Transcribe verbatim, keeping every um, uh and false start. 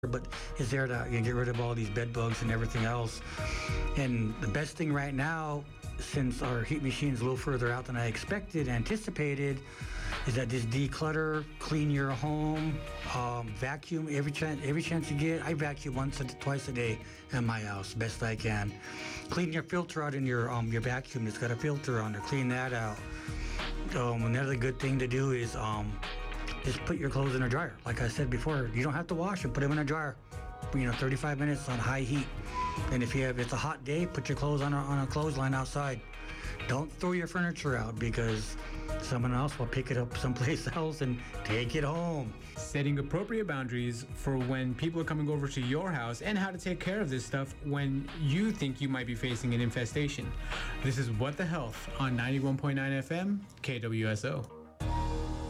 but it's there to you know, get rid of all these bed bugs and everything else. And the best thing right now, since our heat machine is a little further out than I expected, anticipated, is that just declutter, clean your home, um, vacuum every chance every chance you get. I vacuum once or twice a day in my house, best I can. Clean your filter out in your um your vacuum. It's got a filter on there. Clean that out. Um, another good thing to do is um just put your clothes in a dryer. Like I said before, you don't have to wash them. Put them in a dryer. You know, thirty-five minutes on high heat. And if you have, it's a hot day, put your clothes on a, on a clothesline outside. Don't throw your furniture out because someone else will pick it up someplace else and take it home. Setting appropriate boundaries for when people are coming over to your house and how to take care of this stuff when you think you might be facing an infestation. This is What the Health on ninety-one point nine F M, K W S O.